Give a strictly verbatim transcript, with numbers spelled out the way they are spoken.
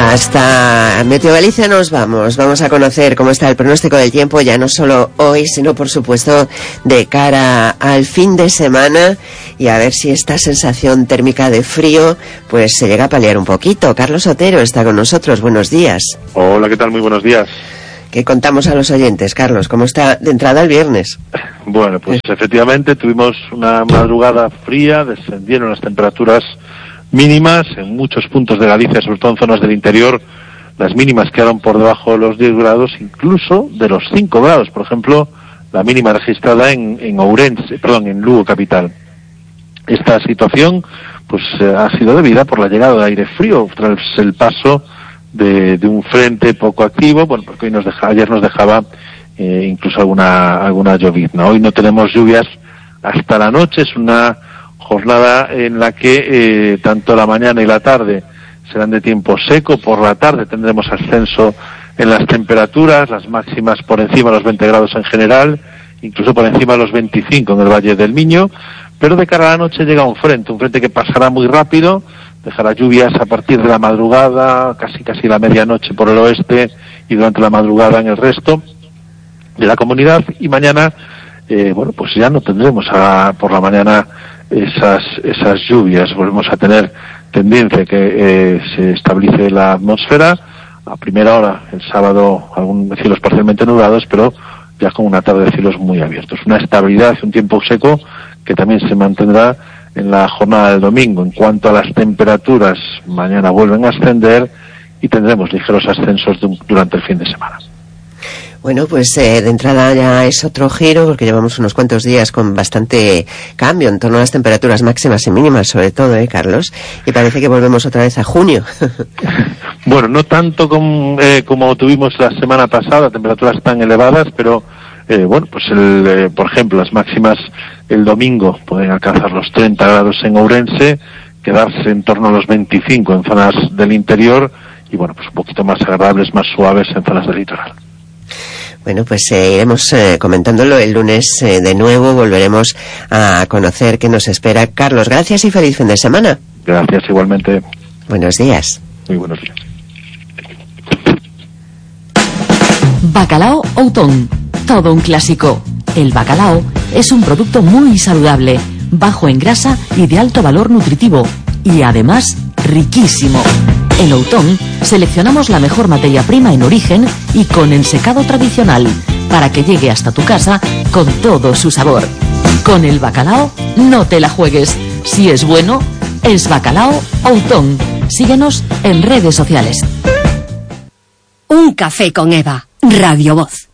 Hasta Meteo Galicia nos vamos. Vamos a conocer cómo está el pronóstico del tiempo, ya no solo hoy, sino por supuesto de cara al fin de semana, y a ver si esta sensación térmica de frío pues se llega a paliar un poquito. Carlos Otero está con nosotros. Buenos días. Hola, ¿qué tal? Muy buenos días. ¿Qué contamos a los oyentes, Carlos? ¿Cómo está de entrada el viernes? Bueno, pues eh. efectivamente tuvimos una madrugada fría, descendieron las temperaturas mínimas en muchos puntos de Galicia, sobre todo en zonas del interior. Las mínimas quedaron por debajo de los diez grados, incluso de los cinco grados. Por ejemplo, la mínima registrada en, en Ourense, perdón, en Lugo capital. Esta situación pues eh, ha sido debida por la llegada de aire frío tras el paso de, de un frente poco activo, bueno, porque hoy nos deja, ayer nos dejaba eh, incluso alguna alguna llovizna. Hoy no tenemos lluvias hasta la noche, es una jornada en la que eh, tanto la mañana y la tarde serán de tiempo seco. Por la tarde tendremos ascenso en las temperaturas, las máximas por encima de los veinte grados en general, incluso por encima de los veinticinco en el Valle del Miño, pero de cara a la noche llega un frente, un frente que pasará muy rápido, dejará lluvias a partir de la madrugada, casi casi la medianoche por el oeste y durante la madrugada en el resto de la comunidad, y mañana eh, bueno, pues ya no tendremos a, por la mañana esas esas lluvias. Volvemos a tener tendencia que eh, se estabilice la atmósfera. A primera hora, el sábado, algunos cielos parcialmente nublados, pero ya con una tarde de cielos muy abiertos. Una estabilidad y un tiempo seco que también se mantendrá en la jornada del domingo. En cuanto a las temperaturas, mañana vuelven a ascender y tendremos ligeros ascensos de, durante el fin de semana. Bueno, pues eh, de entrada ya es otro giro, porque llevamos unos cuantos días con bastante cambio en torno a las temperaturas máximas y mínimas, sobre todo, ¿eh, Carlos? Y parece que volvemos otra vez a junio. Bueno, no tanto como, eh, como tuvimos la semana pasada, temperaturas tan elevadas, pero eh, bueno, pues el, eh, por ejemplo, las máximas el domingo pueden alcanzar los treinta grados en Ourense, quedarse en torno a los veinticinco en zonas del interior y bueno, pues un poquito más agradables, más suaves en zonas del litoral. Bueno, pues eh, iremos eh, comentándolo el lunes eh, de nuevo, volveremos a conocer qué nos espera. Carlos, gracias y feliz fin de semana. Gracias, igualmente. Buenos días. Muy buenos días. Bacalao Outón, todo un clásico. El bacalao es un producto muy saludable, bajo en grasa y de alto valor nutritivo, y además riquísimo. En Outón seleccionamos la mejor materia prima en origen y con ensecado tradicional, para que llegue hasta tu casa con todo su sabor. Con el bacalao no te la juegues. Si es bueno, es Bacalao Outón. Síguenos en redes sociales. Un café con Eva, Radio Voz.